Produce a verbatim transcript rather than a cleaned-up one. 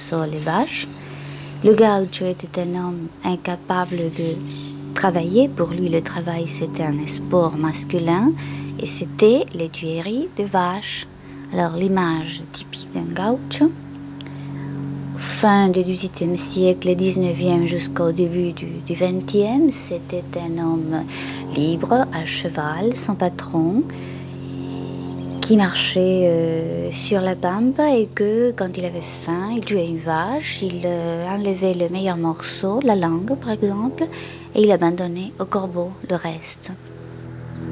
morceaux les vaches. Le gaucho était un homme incapable de travailler. Pour lui, le travail, c'était un sport masculin et c'était les tueries de vaches. Alors, l'image typique d'un gaucho, fin du dix-huitième siècle, dix-neuvième jusqu'au début du, du vingtième, c'était un homme libre, à cheval, sans patron, qui marchait euh, sur la pampa et que quand il avait faim, il tuait une vache, il euh, enlevait le meilleur morceau, la langue par exemple, et il abandonnait au corbeau le reste.